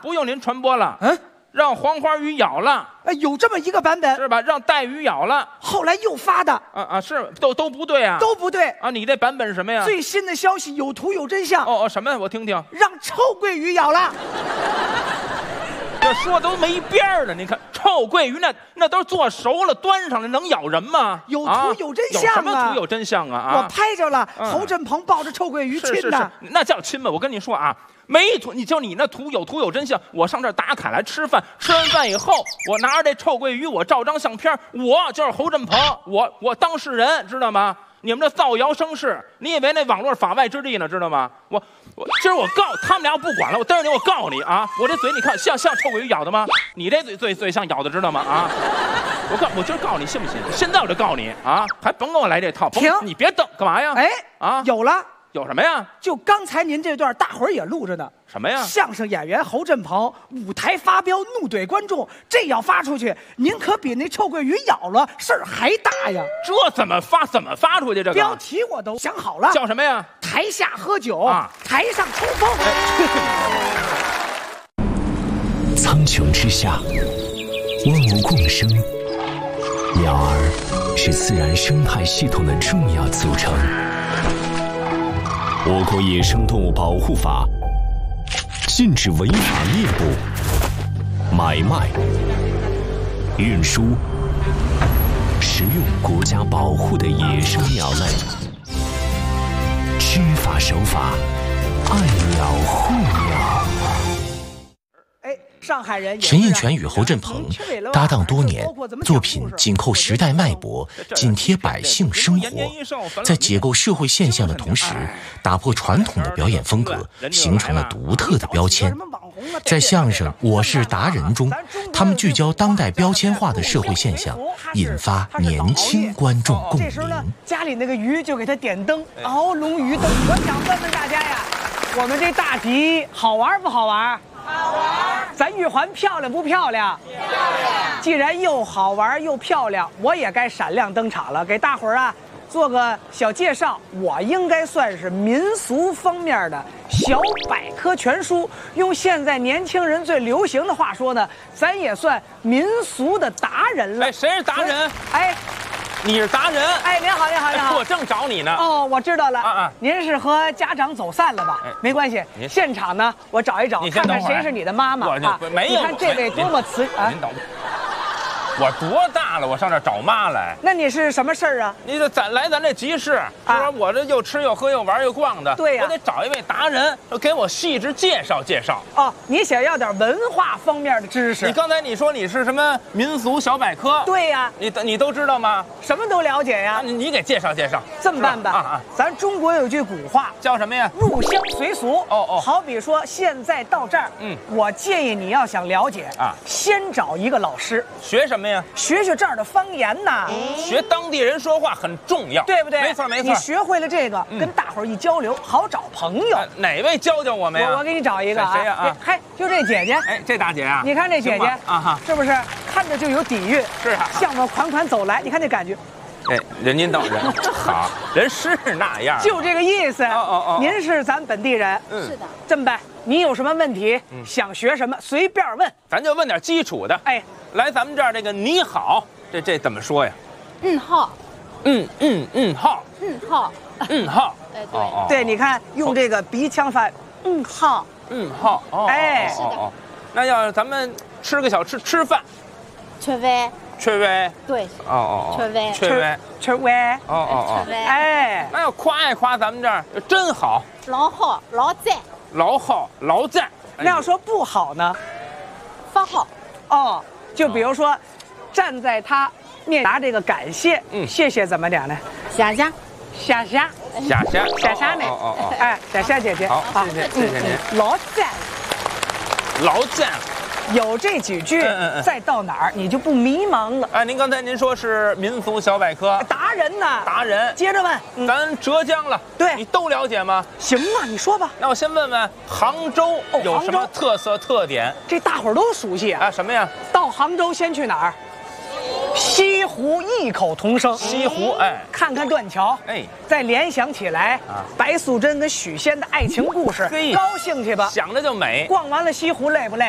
不用您传播了。 嗯， 让黄花鱼咬了。 有这么一个版本是吧？让带鱼咬了。 后来又发的是都不对啊， 都不对啊！你这版本是什么呀？ 最新的消息有图有真相。 什么呀？我听听。 让臭鳜鱼咬了。 这说都没边儿了，你看臭鳜鱼那都做熟了端上来能咬人吗？ 有图有真相啊！ 有什么图有真相啊？ 我拍着了，侯振鹏抱着臭鳜鱼亲的， 那叫亲吗？我跟你说啊，没图，你那图有图有真相。我上这儿打卡来吃饭，吃完饭以后，我拿着这臭鳜鱼，我照张相片，我就是侯振鹏，我当事人，知道吗？你们这造谣生事，你以为那网络法外之地呢？知道吗？我今儿我告他们俩不管了，我逮着你我告你啊！我这嘴你看像臭鳜鱼咬的吗？你这嘴像咬的，知道吗？啊！我今儿告你信不信？现在我就告你啊！还甭跟我来这套！ 停！ 你别等，干嘛呀？有了。有什么呀？ 就刚才您这段，大伙儿也录着呢。 什么呀？ 相声演员侯振鹏舞台发飙，怒怼观众，这要发出去，您可比那臭鳜鱼咬了事儿还大呀！ 这怎么发出去？这个标题我都想好了， 叫什么呀？ 台下喝酒，台上抽风。 苍穹之下，万物共生，鸟儿是自然生态系统的重要组成。我国野生动物保护法禁止违法猎捕、买卖、运输、食用国家保护的野生鸟类。知法守法，爱鸟护鸟。 上海人陈印泉与侯振鹏搭档多年，作品紧扣时代脉搏，紧贴百姓生活，在解构社会现象的同时，打破传统的表演风格，形成了独特的标签。在相声《我是达人》中，他们聚焦当代标签化的社会现象，引发年轻观众共鸣。这时候呢， 家里那个鱼就给他点灯，熬龙鱼灯。我想问问大家呀，我们这大集好玩不好玩？好玩。咱玉环漂亮不漂亮？漂亮。既然又好玩又漂亮，我也该闪亮登场了，给大伙儿做个小介绍。我应该算是民俗方面的小百科全书，用现在年轻人最流行的话说呢，咱也算民俗的达人了。 谁是达人？你是达人？ 您好，您好，您好！ 我正找你呢。 我知道了。您是和家长走散了吧？没关系，现场呢，我找一找，看看谁是你的妈妈啊？ 没有， 你看这位多么慈啊！ 您等会儿。我多大了？我上这找妈来？ 那你是什么事儿啊？ 你这咱这集市，是吧？我这又吃又喝又玩又逛的， 对呀。 我得找一位达人，给我细致介绍介绍。 你想要点文化方面的知识？ 你刚才你说你是什么民俗小百科？ 对呀。 你都知道吗？ 什么都了解呀。 你给介绍介绍。 这么办吧，咱中国有句古话叫什么呀？ 入乡随俗。 好比说现在到这儿，我建议你要想了解先找一个老师学什么呀？ 学这儿的方言呐， 学当地人说话很重要， 对不对？ 没错。 你学会了这个，跟大伙儿一交流，好找朋友。 哪位教我们呀？ 我给你找一个谁呀？ 就这姐姐。 这大姐啊， 你看这姐姐是不是看着就有底蕴？ 是啊， 向我款款走来，你看这感觉。 人您等人好，人是那样， 就这个意思。您是咱本地人， 是的。 这么办，你有什么问题想学什么，随便问。 咱就问点基础的。来咱们这儿这个你好，这怎么说呀？ 好。 好。 好。 好。 对，你看用这个鼻腔发，好。 好。 是的。 那要咱们吃个小吃饭， 吃饭。 吃饭。 对。 吃饭。 那要夸一夸咱们这儿真好， 老好，老赞。 老好，老赞。 那要说不好呢？ 不好。 就比如说，站在他面拿这个感谢，谢谢怎么讲呢？ 谢谢。 呢？谢谢姐姐。 好，谢谢您。老赞。 有这几句，再到哪儿你就不迷茫了。 您刚才您说是民俗小百科达人呢？ 达人， 接着问。 咱浙江了， 对， 你都了解吗？ 行啊，你说吧。 那我先问问杭州有什么特色特点？ 这大伙儿都熟悉啊。 什么呀？ 到杭州先去哪儿？西湖异口同声。 西湖， 看看断桥，再联想起来白素贞跟许仙的爱情故事，高兴去吧。 想着就美。 逛完了西湖累不累？